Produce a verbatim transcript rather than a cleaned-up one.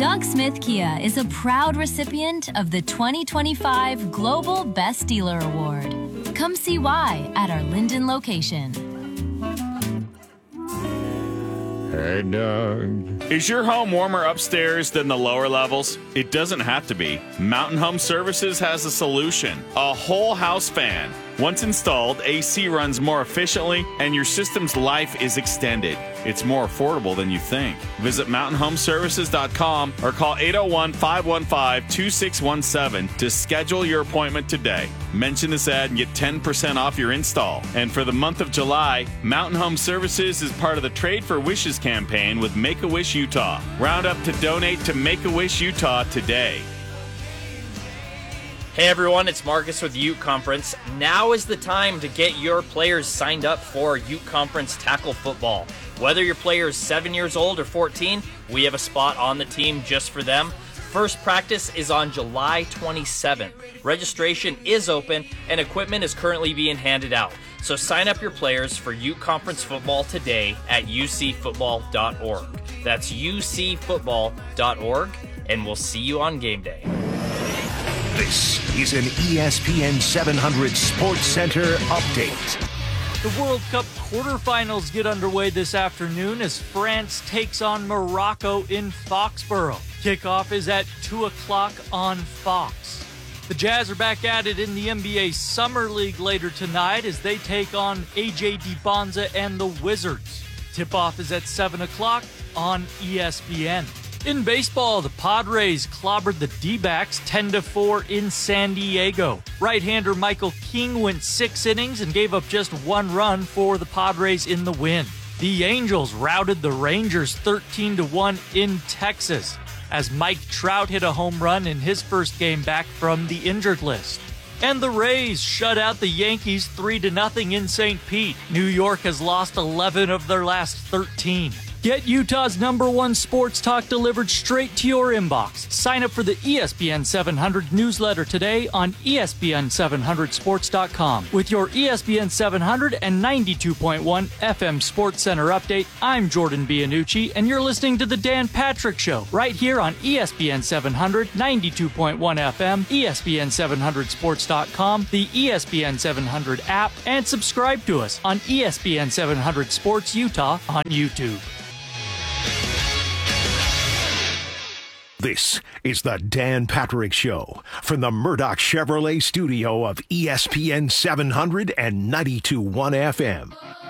Doug Smith Kia is a proud recipient of the twenty twenty-five Global Best Dealer Award. Come see why at our Linden location. Hey, Doug. Is your home warmer upstairs than the lower levels? It doesn't have to be. Mountain Home Services has a solution. A whole house fan. Once installed, A C runs more efficiently and your system's life is extended. It's more affordable than you think. Visit mountain home services dot com or call eight oh one, five one five, two six one seven to schedule your appointment today. Mention this ad and get ten percent off your install. And for the month of July, Mountain Home Services is part of the Trade for Wishes campaign with Make-A-Wish Utah. Round up to donate to Make-A-Wish Utah today. Hey everyone, it's Marcus with Ute Conference. Now is the time to get your players signed up for Ute Conference Tackle Football. Whether your player is seven years old or fourteen, we have a spot on the team just for them. First practice is on July twenty-seventh. Registration is open and equipment is currently being handed out. So sign up your players for Ute Conference Football today at u c football dot org. That's u c football dot org, and we'll see you on game day. This is an E S P N seven hundred Sports Center update. The World Cup quarterfinals get underway this afternoon as France takes on Morocco in Foxborough. Kickoff is at two o'clock on Fox. The Jazz are back at it in the N B A Summer League later tonight as they take on A J DiBonza and the Wizards. Tip-off is at seven o'clock on E S P N. In baseball, the Padres clobbered the D-backs ten to four in San Diego. Right-hander Michael King went six innings and gave up just one run for the Padres in the win. The Angels routed the Rangers thirteen to one in Texas as Mike Trout hit a home run in his first game back from the injured list. And the Rays shut out the Yankees three to nothing in Saint Pete. New York has lost eleven of their last thirteen. Get Utah's number one sports talk delivered straight to your inbox. Sign up for the E S P N seven hundred newsletter today on E S P N seven hundred sports dot com. With your E S P N seven hundred and ninety-two point one F M Sports Center update, I'm Jordan Bianucci, and you're listening to The Dan Patrick Show right here on E S P N seven hundred, ninety-two point one F M, E S P N seven hundred sports dot com, the E S P N seven hundred app, and subscribe to us on E S P N seven hundred Sports Utah on YouTube. This is the Dan Patrick Show from the Murdoch Chevrolet studio of E S P N seven hundred and ninety-two point one F M.